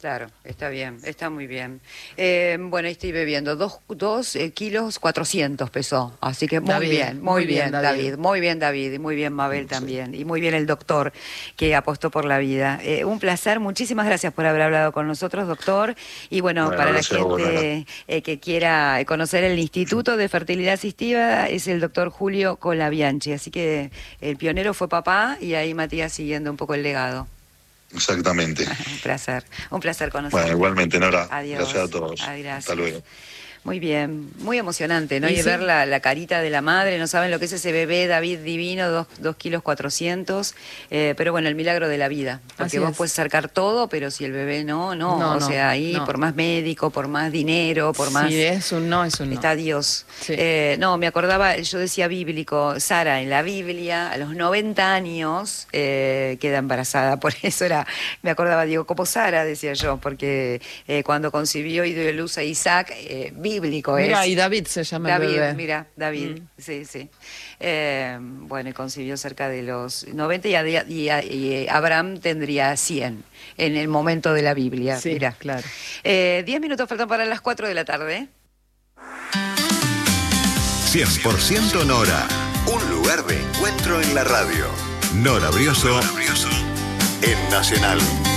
Claro, está bien, está muy bien. Bueno, ahí estoy bebiendo. 2 kilos 400 pesó. Así que David, muy muy bien, bien, David. David. Muy bien, David. Y muy bien, Mabel Sí. también. Y muy bien el doctor que apostó por la vida. Un placer. Muchísimas gracias por haber hablado con nosotros, doctor. Y bueno, Bueno, para la gracias a vos, Nora. gente que quiera conocer el Instituto de Fertilidad Asistida, es el doctor Julio Colabianchi. Así que el pionero fue papá y ahí Matías siguiendo un poco el legado. Exactamente. Un placer Bueno, conocerte. igualmente, Nora. Gracias a Adiós. todos. Ay, Hasta gracias. luego. Muy bien, muy emocionante, ¿no? Y Y sí, ver la carita de la madre, no saben lo que es ese bebé David divino, 2 kilos 400, pero bueno, el milagro de la vida, porque así vos es. puedes acercar todo, pero si el bebé no, No, o no, sea, ahí no. por más médico, por más dinero, por Si más... es un no, es un no. Está Dios. Sí. No, me acordaba, yo decía bíblico, Sara en la Biblia, a los 90 años queda embarazada, por eso me acordaba, digo, como Sara, decía yo, porque cuando concibió y dio luz a Isaac, bíblico Mira, es. y David se llama el David, bebé. mira, David, Mm. sí, sí. Bueno, y concibió cerca de los 90 y Abraham tendría 100 en el momento de la Biblia, Sí, mira. claro. 10 minutos faltan para las 4 de la tarde. 100% Nora. Un lugar de encuentro en la radio. Nora Brioso En Nacional.